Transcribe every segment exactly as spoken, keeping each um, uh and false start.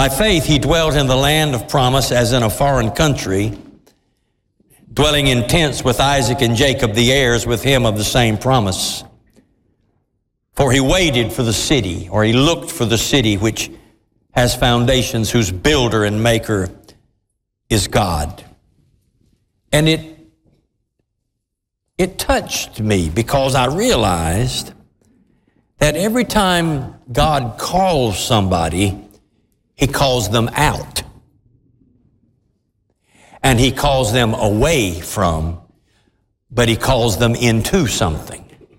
By faith, he dwelt in the land of promise as in a foreign country, dwelling in tents with Isaac and Jacob, the heirs with him of the same promise. For he waited for the city, or he looked for the city which has foundations, whose builder and maker is God. And it, it touched me because I realized that every time God calls somebody, he calls them out. And he calls them away from, but he calls them into something.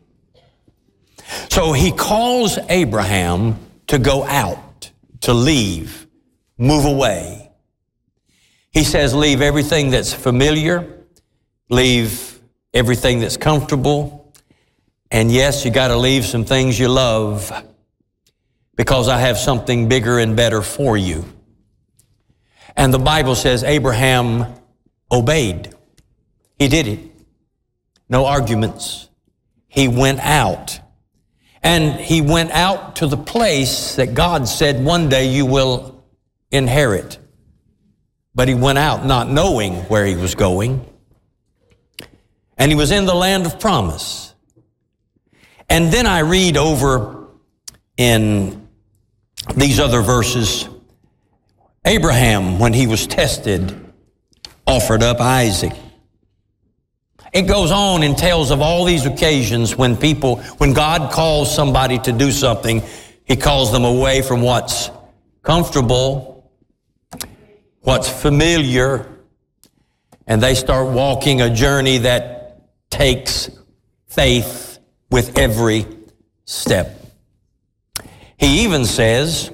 So he calls Abraham to go out, to leave, move away. He says, leave everything that's familiar, leave everything that's comfortable, and yes, you got to leave some things you love because I have something bigger and better for you. And the Bible says Abraham obeyed. He did it. No arguments. He went out. And he went out to the place that God said one day you will inherit. But he went out not knowing where he was going. And he was in the land of promise. And then I read over in these other verses, Abraham, when he was tested, offered up Isaac. It goes on and tells of all these occasions when people, when God calls somebody to do something, he calls them away from what's comfortable, what's familiar, and they start walking a journey that takes faith with every step. He even says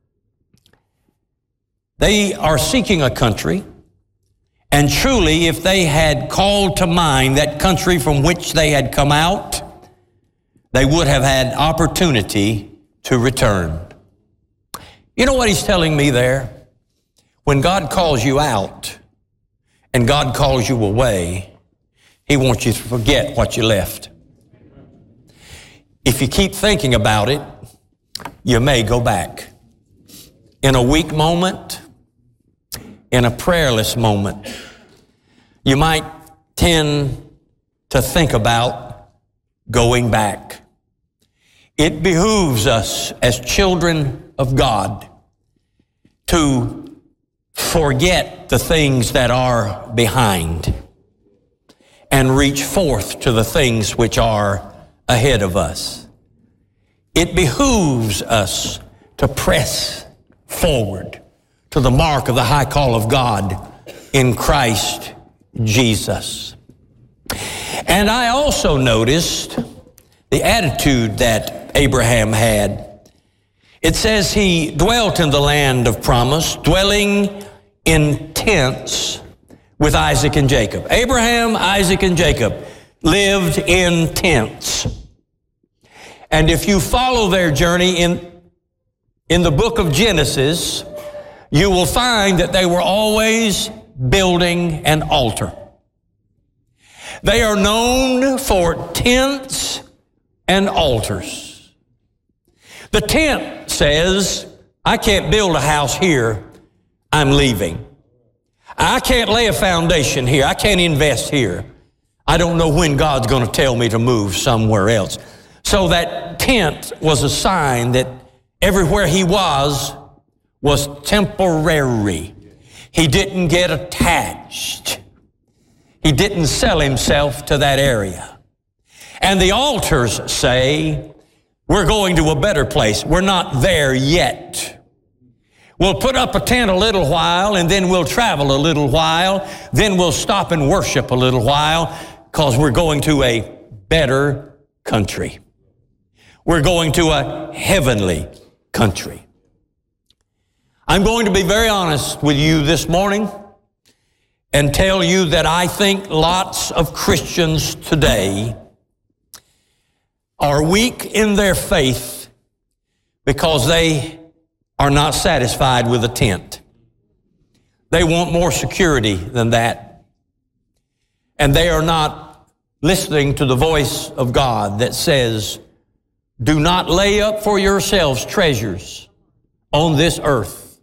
they are seeking a country, and truly, if they had called to mind that country from which they had come out, they would have had opportunity to return. You know what he's telling me there? When God calls you out and God calls you away, he wants you to forget what you left. If you keep thinking about it, you may go back. In a weak moment, in a prayerless moment, you might tend to think about going back. It behooves us as children of God to forget the things that are behind and reach forth to the things which are ahead of us. It behooves us to press forward to the mark of the high call of God in Christ Jesus. And I also noticed the attitude that Abraham had. It says he dwelt in the land of promise, dwelling in tents with Isaac and Jacob. Abraham, Isaac, and Jacob lived in tents. And if you follow their journey in, in the book of Genesis, you will find that they were always building an altar. They are known for tents and altars. The tent says, I can't build a house here, I'm leaving. I can't lay a foundation here, I can't invest here. I don't know when God's going to tell me to move somewhere else. So that tent was a sign that everywhere he was was temporary. He didn't get attached. He didn't sell himself to that area. And the altars say, we're going to a better place. We're not there yet. We'll put up a tent a little while, and then we'll travel a little while. Then we'll stop and worship a little while, because we're going to a better country. We're going to a heavenly country. I'm going to be very honest with you this morning and tell you that I think lots of Christians today are weak in their faith because they are not satisfied with a tent. They want more security than that. And they are not listening to the voice of God that says, do not lay up for yourselves treasures on this earth,